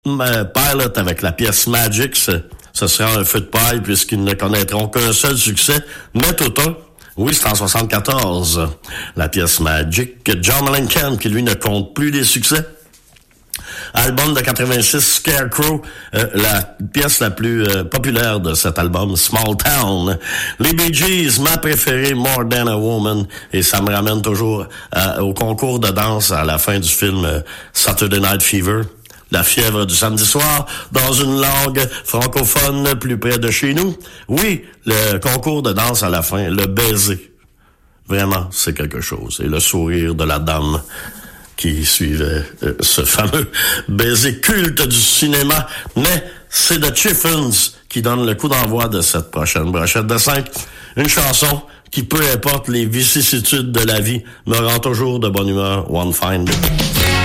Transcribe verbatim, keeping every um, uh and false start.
euh, Pilot avec la pièce Magic, ce, ce sera un feu de paille puisqu'ils ne connaîtront qu'un seul succès, mais tout un. Oui, c'est en soixante-quatorze. La pièce Magic. John Mellencamp, qui lui ne compte plus des succès. Album de quatre-vingt-six, Scarecrow, euh, la pièce la plus euh, populaire de cet album, Small Town. Les Bee Gees, ma préférée, More Than a Woman, et ça me ramène toujours euh, au concours de danse à la fin du film euh, Saturday Night Fever. La fièvre du samedi soir, dans une langue francophone plus près de chez nous. Oui, le concours de danse à la fin, le baiser. Vraiment, c'est quelque chose. Et le sourire de la dame qui suivait euh, ce fameux baiser culte du cinéma. Mais c'est The Chiffons qui donne le coup d'envoi de cette prochaine brochette de cinq. Une chanson qui, peu importe les vicissitudes de la vie, me rend toujours de bonne humeur. One Fine Day.